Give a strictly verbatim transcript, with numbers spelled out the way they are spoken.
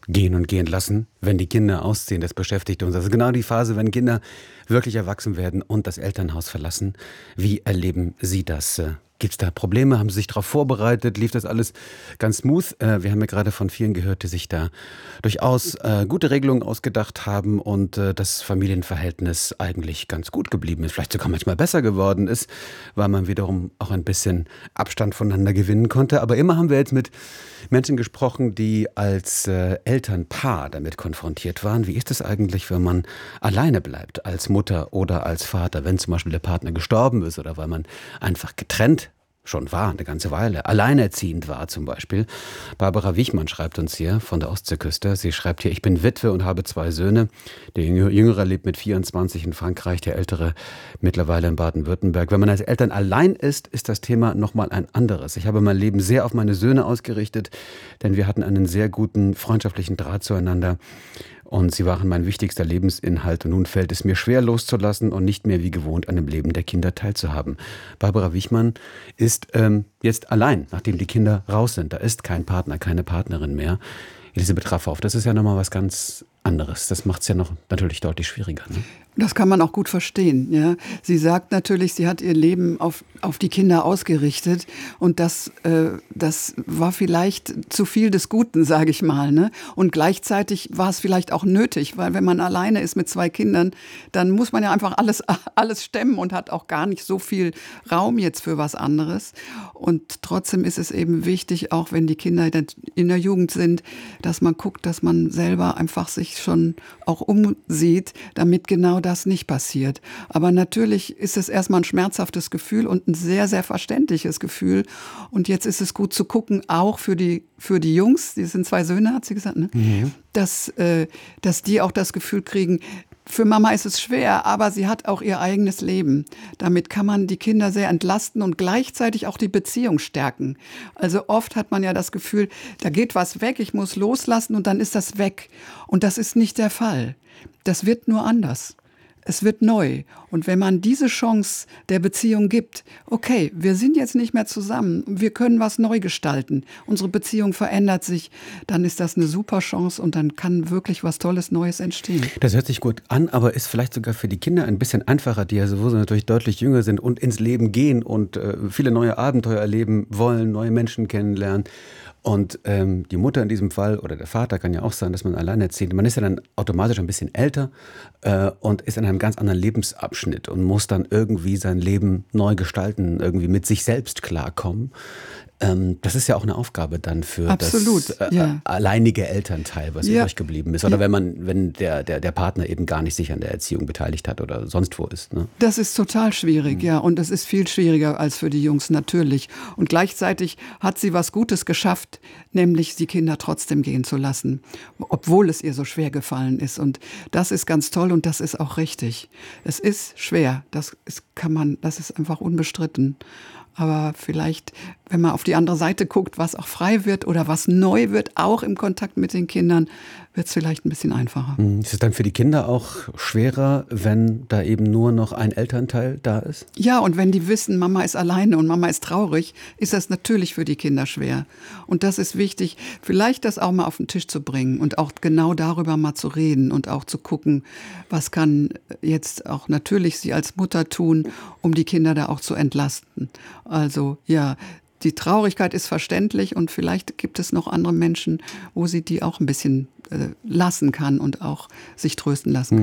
gehen und gehen lassen, wenn die Kinder ausziehen. Das beschäftigt uns. Also genau die Phase, wenn Kinder wirklich erwachsen werden und das Elternhaus verlassen. Wie erleben Sie das? Gibt es da Probleme? Haben Sie sich darauf vorbereitet? Lief das alles ganz smooth? Äh, wir haben ja gerade von vielen gehört, die sich da durchaus äh, gute Regelungen ausgedacht haben und äh, das Familienverhältnis eigentlich ganz gut geblieben ist. Vielleicht sogar manchmal besser geworden ist, weil man wiederum auch ein bisschen Abstand voneinander gewinnen konnte. Aber immer haben wir jetzt mit Menschen gesprochen, die als äh, Elternpaar damit konfrontiert waren. Wie ist es eigentlich, wenn man alleine bleibt als Mutter oder als Vater, wenn zum Beispiel der Partner gestorben ist oder weil man einfach getrennt schon war, eine ganze Weile, alleinerziehend war zum Beispiel. Barbara Wichmann schreibt uns hier von der Ostseeküste. Sie schreibt hier, ich bin Witwe und habe zwei Söhne. Der Jüngere lebt mit vierundzwanzig in Frankreich, der Ältere mittlerweile in Baden-Württemberg. Wenn man als Eltern allein ist, ist das Thema nochmal ein anderes. Ich habe mein Leben sehr auf meine Söhne ausgerichtet, denn wir hatten einen sehr guten freundschaftlichen Draht zueinander. Und sie waren mein wichtigster Lebensinhalt. Und nun fällt es mir schwer loszulassen und nicht mehr wie gewohnt an dem Leben der Kinder teilzuhaben. Barbara Wichmann ist ähm, jetzt allein, nachdem die Kinder raus sind. Da ist kein Partner, keine Partnerin mehr. Elisabeth Raffauf, das ist ja nochmal was ganz anderes. Das macht es ja noch natürlich deutlich schwieriger. Ne? Das kann man auch gut verstehen. Ja. Sie sagt natürlich, sie hat ihr Leben auf, auf die Kinder ausgerichtet und das, äh, das war vielleicht zu viel des Guten, sage ich mal. Ne? Und gleichzeitig war es vielleicht auch nötig, weil wenn man alleine ist mit zwei Kindern, dann muss man ja einfach alles, alles stemmen und hat auch gar nicht so viel Raum jetzt für was anderes. Und trotzdem ist es eben wichtig, auch wenn die Kinder in der Jugend sind, dass man guckt, dass man selber einfach sich schon auch umsieht, damit genau das nicht passiert. Aber natürlich ist es erstmal ein schmerzhaftes Gefühl und ein sehr, sehr verständliches Gefühl. Und jetzt ist es gut zu gucken, auch für die, für die Jungs, die sind zwei Söhne, hat sie gesagt, ne? Mhm. dass, äh, dass die auch das Gefühl kriegen, für Mama ist es schwer, aber sie hat auch ihr eigenes Leben. Damit kann man die Kinder sehr entlasten und gleichzeitig auch die Beziehung stärken. Also oft hat man ja das Gefühl, da geht was weg, ich muss loslassen und dann ist das weg. Und das ist nicht der Fall. Das wird nur anders. Es wird neu. Und wenn man diese Chance der Beziehung gibt, okay, wir sind jetzt nicht mehr zusammen, wir können was neu gestalten, unsere Beziehung verändert sich, dann ist das eine super Chance und dann kann wirklich was Tolles Neues entstehen. Das hört sich gut an, aber ist vielleicht sogar für die Kinder ein bisschen einfacher, die ja sowieso natürlich deutlich jünger sind und ins Leben gehen und äh, viele neue Abenteuer erleben wollen, neue Menschen kennenlernen. Und ähm, die Mutter in diesem Fall oder der Vater kann ja auch sein, dass man alleinerziehend, man ist ja dann automatisch ein bisschen älter äh, und ist in einem ganz anderen Lebensabschnitt und muss dann irgendwie sein Leben neu gestalten, irgendwie mit sich selbst klarkommen. Ähm, das ist ja auch eine Aufgabe dann für Absolut, das äh, ja. alleinige Elternteil, was ja. übrig geblieben ist. Oder ja. wenn man, wenn der, der, der Partner eben gar nicht sich an der Erziehung beteiligt hat oder sonst wo ist. Ne? Das ist total schwierig, mhm. ja. Und es ist viel schwieriger als für die Jungs natürlich. Und gleichzeitig hat sie was Gutes geschafft, nämlich die Kinder trotzdem gehen zu lassen, obwohl es ihr so schwer gefallen ist. Und das ist ganz toll und das ist auch richtig. Es ist schwer, das ist, kann man, das ist einfach unbestritten. Aber vielleicht, wenn man auf die andere Seite guckt, was auch frei wird oder was neu wird, auch im Kontakt mit den Kindern, wird es vielleicht ein bisschen einfacher. Ist es dann für die Kinder auch schwerer, wenn da eben nur noch ein Elternteil da ist? Ja, und wenn die wissen, Mama ist alleine und Mama ist traurig, ist das natürlich für die Kinder schwer. Und das ist wichtig, vielleicht das auch mal auf den Tisch zu bringen und auch genau darüber mal zu reden und auch zu gucken, was kann jetzt auch natürlich sie als Mutter tun, um die Kinder da auch zu entlasten. Also ja, die Traurigkeit ist verständlich und vielleicht gibt es noch andere Menschen, wo sie die auch ein bisschen äh, lassen kann und auch sich trösten lassen kann.